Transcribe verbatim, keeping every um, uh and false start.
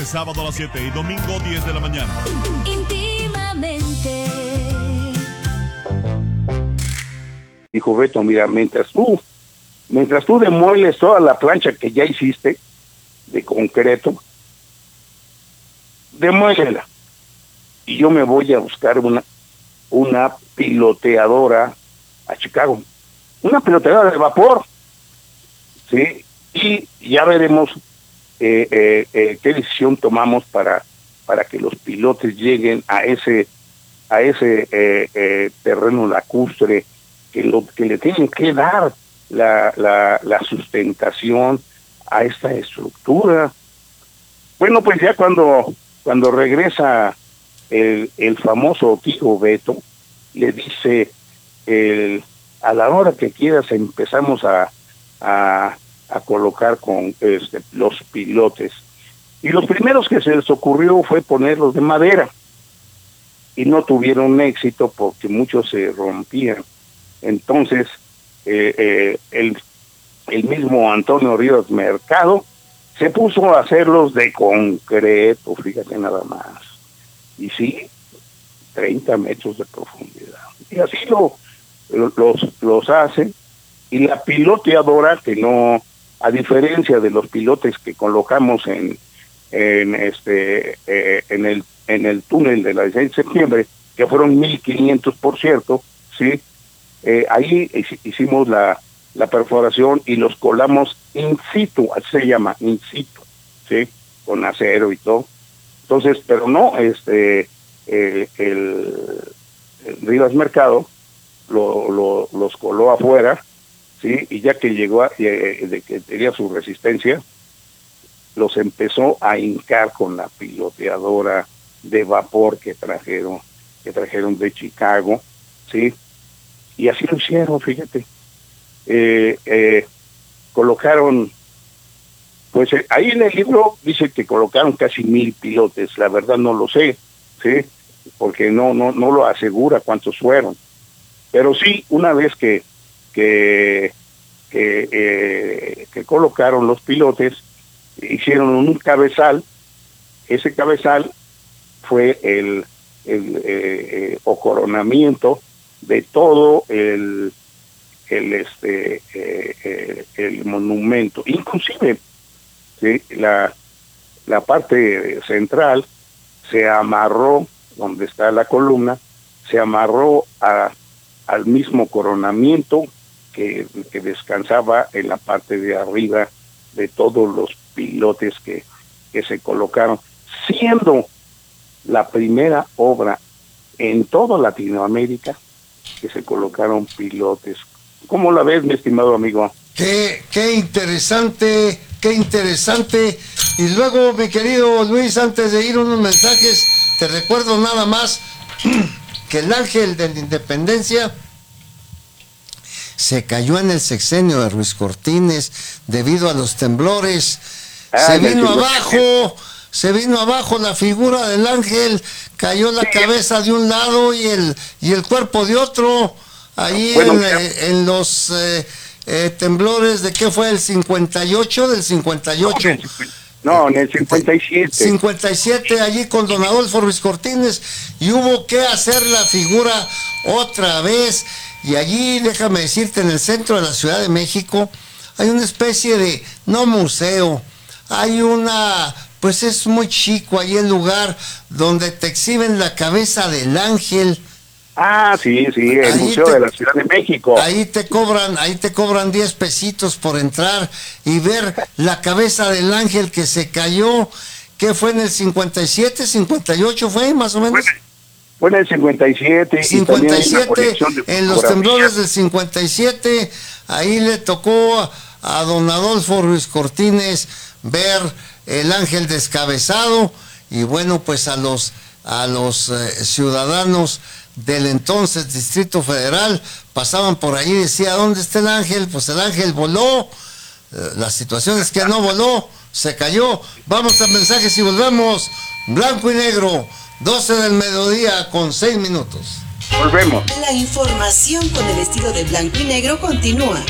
viernes, sábado a las siete y domingo diez de la mañana. Íntimamente. Dijo Beto, mira, mientras tú, mientras tú demueles toda la plancha que ya hiciste de concreto, demuélela. Y yo me voy a buscar una, una piloteadora a Chicago. Una piloteadora de vapor. ¿Sí? Y ya veremos eh, eh, eh, qué decisión tomamos para, para que los pilotes lleguen a ese, a ese eh, eh, terreno lacustre que, lo, que le tienen que dar la, la, la sustentación a esta estructura. Bueno, pues ya cuando, cuando regresa el, el famoso tío Beto, le dice, el, a la hora que quieras empezamos a, a, a colocar con este, los pilotes. Y los primeros que se les ocurrió fue ponerlos de madera, y no tuvieron éxito porque muchos se rompían. Entonces, eh, eh, el, el mismo Antonio Ríos Mercado se puso a hacerlos de concreto, fíjate nada más. Y sí, treinta metros de profundidad. Y así lo, lo los, los hace. Y la piloteadora, que no, a diferencia de los pilotes que colocamos en, en este eh, en el en el túnel de la dieciséis de septiembre, que fueron mil quinientos, por cierto, sí, eh, ahí hicimos la, la perforación y los colamos in situ, así se llama, in situ, sí, con acero y todo. Entonces, pero no, este, eh, el, el Rivas Mercado lo, lo, los coló afuera, sí, y ya que llegó a, eh, de que tenía su resistencia, los empezó a hincar con la piloteadora de vapor que trajeron, que trajeron de Chicago, sí, y así lo hicieron, fíjate. Eh, eh, colocaron, pues eh, ahí en el libro dice que colocaron casi mil pilotes, la verdad no lo sé, sí, porque no, no, no lo asegura cuántos fueron, pero sí, una vez que, que, que, eh, que colocaron los pilotes, hicieron un cabezal. Ese cabezal fue el, el eh, eh, o coronamiento de todo el el este eh, eh, el monumento, inclusive ¿sí? la la parte central se amarró donde está la columna, se amarró a al mismo coronamiento que, que descansaba en la parte de arriba de todos los pilotes que, que se colocaron, siendo la primera obra en toda Latinoamérica que se colocaron pilotes. ¿Cómo la ves, mi estimado amigo? Qué, qué interesante, qué interesante. Y luego, mi querido Luis, antes de ir unos mensajes, te recuerdo nada más que el Ángel de la Independencia se cayó en el sexenio de Ruiz Cortines debido a los temblores. Ah, se vino abajo, se vino abajo la figura del ángel, cayó la cabeza de un lado y el y el cuerpo de otro. Ahí bueno, en, eh, en los eh, eh, temblores de qué fue el cincuenta y ocho, del cincuenta y ocho. No, en el cincuenta y siete. cincuenta y siete, allí con don Adolfo Ruiz Cortines, y hubo que hacer la figura otra vez. Y allí, déjame decirte, en el centro de la Ciudad de México, hay una especie de, no museo, hay una, pues es muy chico ahí el lugar donde te exhiben la cabeza del ángel. Ah, sí, sí, el ahí Museo te, de la Ciudad de México. Ahí te cobran, ahí te cobran diez pesitos por entrar y ver la cabeza del ángel que se cayó. ¿Qué fue en el cincuenta y siete, cincuenta y ocho fue más o menos? Fue, fue en el cincuenta y siete. cincuenta y siete, y en los temblores del cincuenta y siete, ahí le tocó a, a don Adolfo Ruiz Cortines ver el ángel descabezado. Y bueno, pues a los, a los eh, ciudadanos del entonces Distrito Federal pasaban por ahí y decía, ¿dónde está el ángel? Pues el ángel voló. Eh, la situación es que no voló, se cayó. Vamos a mensajes y volvemos. Blanco y negro, doce del mediodía con seis minutos. Volvemos. La información con el estilo de Blanco y Negro continúa.